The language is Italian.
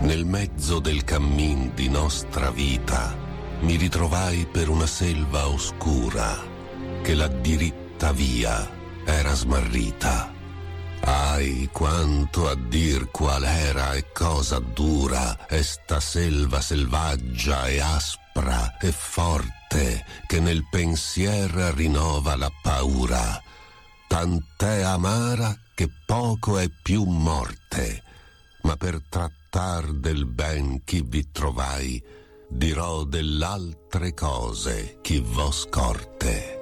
Nel mezzo del cammin di nostra vita mi ritrovai per una selva oscura, che la diritta via era smarrita. Ahi, quanto a dir qual era e cosa dura esta selva selvaggia e aspra e forte, che nel pensier rinnova la paura. Tant'è amara che poco è più morte, ma per trattar del ben chi vi trovai, dirò dell'altre cose chi v'ho scorte.